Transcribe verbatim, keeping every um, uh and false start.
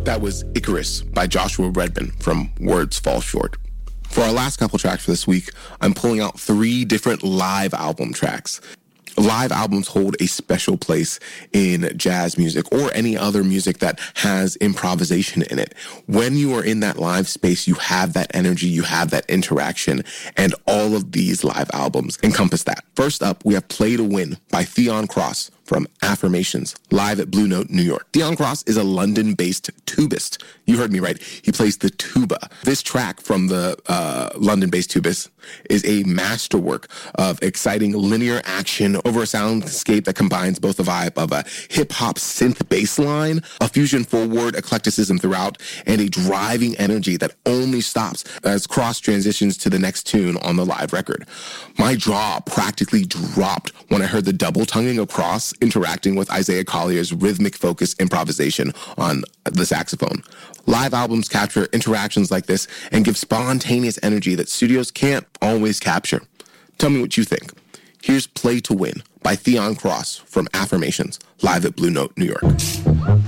That was Icarus by Joshua Redman from Words Fall Short. For our last couple tracks for this week, I'm pulling out three different live album tracks. Live albums hold a special place in jazz music or any other music that has improvisation in it. When you are in that live space, you have that energy, you have that interaction, and all of these live albums encompass that. First up, we have Play to Win by Theon Cross from Affirmations, live at Blue Note, New York. Theon Cross is a London-based tubist. You heard me right. He plays the tuba. This track from the uh, London-based tubist is a masterwork of exciting linear action over a soundscape that combines both the vibe of a hip-hop synth bass line, a fusion-forward eclecticism throughout, and a driving energy that only stops as Cross transitions to the next tune on the live record. My jaw practically dropped when I heard the double-tonguing of Cross interacting with Isaiah Collier's rhythmic-focused improvisation on the saxophone. Live albums capture interactions like this and give spontaneous energy that studios can't always capture. Tell me what you think. Here's Play to Win by Theon Cross from Affirmations, live at Blue Note, New York.